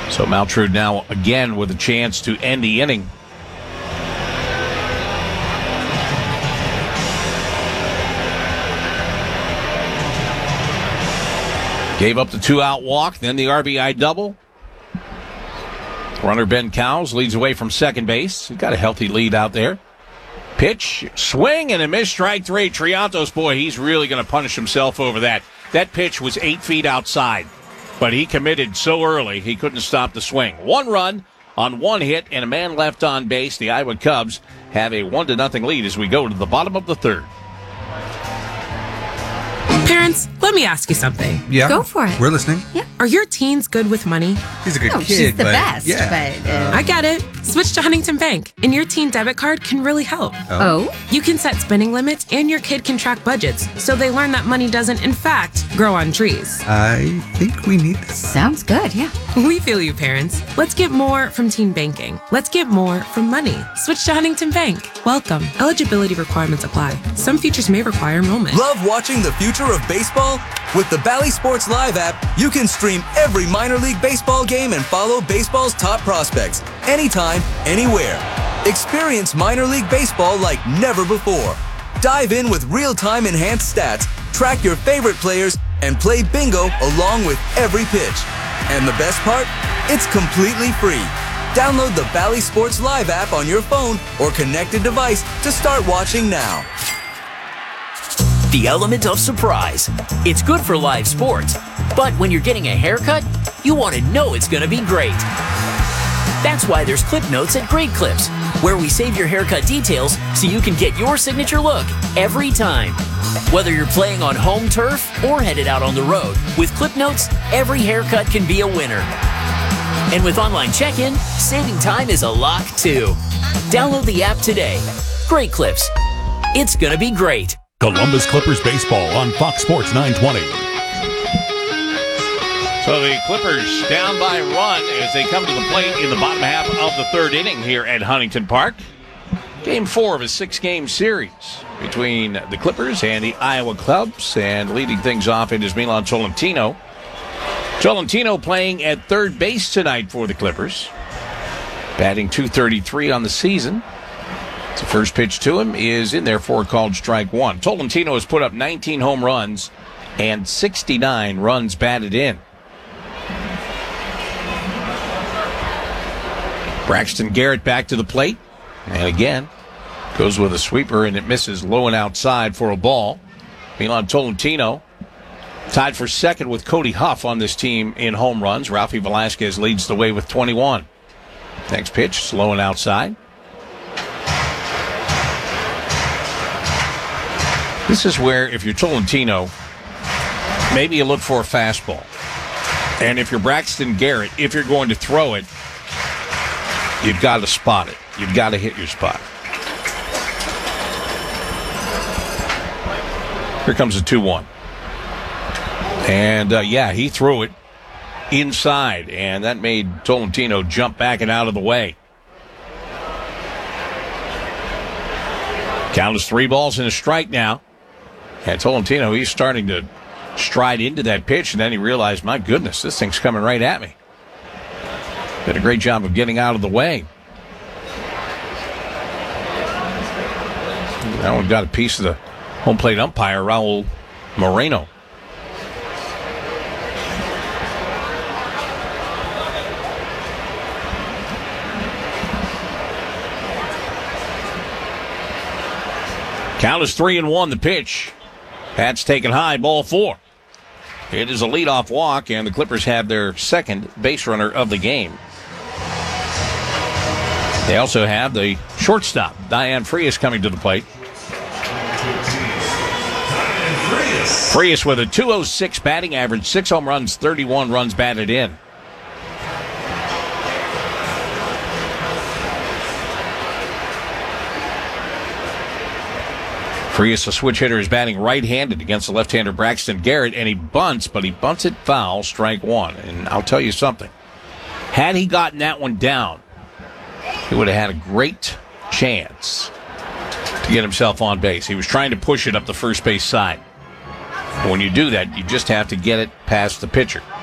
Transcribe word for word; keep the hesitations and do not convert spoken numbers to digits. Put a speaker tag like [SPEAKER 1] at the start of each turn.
[SPEAKER 1] So Maltrud now again with a chance to end the inning. Gave up the two-out walk, then the R B I double. Runner Ben Cowles leads away from second base. He's got a healthy lead out there. Pitch, swing, and a miss, strike three. Triantos, boy, he's really going to punish himself over that. That pitch was eight feet outside, but he committed so early he couldn't stop the swing. One run on one hit and a man left on base. The Iowa Cubs have a one to nothing lead as we go to the bottom of the third.
[SPEAKER 2] Parents, let me ask you something.
[SPEAKER 3] Yeah.
[SPEAKER 4] Go for it.
[SPEAKER 3] We're listening.
[SPEAKER 4] Yeah.
[SPEAKER 2] Are your teens good with money?
[SPEAKER 3] He's a good
[SPEAKER 4] No,
[SPEAKER 3] kid.
[SPEAKER 4] she's the
[SPEAKER 3] but,
[SPEAKER 4] best,
[SPEAKER 3] Yeah.
[SPEAKER 4] but, uh,
[SPEAKER 2] I get it. Switch to Huntington Bank, and your teen debit card can really help.
[SPEAKER 4] Oh?
[SPEAKER 2] You can set spending limits, and your kid can track budgets, so they learn that money doesn't, in fact, grow on trees.
[SPEAKER 3] I think we need this.
[SPEAKER 4] Sounds good, yeah.
[SPEAKER 2] We feel you, parents. Let's get more from teen banking. Let's get more from money. Switch to Huntington Bank. Welcome. Eligibility requirements apply. Some features may require enrollment.
[SPEAKER 5] Love watching the future of baseball? With the Bally Sports Live app, you can stream every minor league baseball game and follow baseball's top prospects anytime, anywhere. Experience minor league baseball like never before. Dive in with real-time enhanced stats, track your favorite players, and play bingo along with every pitch. And the best part? It's completely free. Download the Bally Sports Live app on your phone or connected device to start watching now.
[SPEAKER 6] The element of surprise. It's good for live sports, but when you're getting a haircut, you want to know it's going to be great. That's why there's Clip Notes at Great Clips, where we save your haircut details so you can get your signature look every time. Whether you're playing on home turf or headed out on the road, with Clip Notes, every haircut can be a winner. And with online check-in, saving time is a lock too. Download the app today. Great Clips. It's going to be great.
[SPEAKER 7] Columbus Clippers baseball on Fox Sports nine twenty.
[SPEAKER 1] So the Clippers down by a run as they come to the plate in the bottom half of the third inning here at Huntington Park. Game four of a six-game series between the Clippers and the Iowa Cubs, and leading things off it is Milan Tolentino. Tolentino playing at third base tonight for the Clippers, batting two thirty-three on the season. The first pitch to him is in there for a called strike one. Tolentino has put up nineteen home runs and sixty-nine runs batted in. Braxton Garrett back to the plate. And again, goes with a sweeper and it misses low and outside for a ball. Milan Tolentino tied for second with Cody Huff on this team in home runs. Ralphie Velasquez leads the way with twenty-one. Next pitch, slow and outside. This is where, if you're Tolentino, maybe you look for a fastball. And if you're Braxton Garrett, if you're going to throw it, you've got to spot it. You've got to hit your spot. Here comes a two one. And, uh, yeah, he threw it inside, and that made Tolentino jump back and out of the way. Count is three balls and a strike now. And Tolentino, he's starting to stride into that pitch, and then he realized, my goodness, this thing's coming right at me. Did a great job of getting out of the way. That one got a piece of the home plate umpire, Raul Moreno. Count is three and one, the pitch. Pat's taken high, ball four. It is a leadoff walk, and the Clippers have their second base runner of the game. They also have the shortstop, Diane Frias, coming to the plate. Frias with a two oh six batting average, six home runs, thirty-one runs batted in. Frias, a switch hitter, is batting right-handed against the left-hander Braxton Garrett, and he bunts, but he bunts it foul, strike one. And I'll tell you something. Had he gotten that one down, he would have had a great chance to get himself on base. He was trying to push it up the first base side. When you do that, you just have to get it past the pitcher.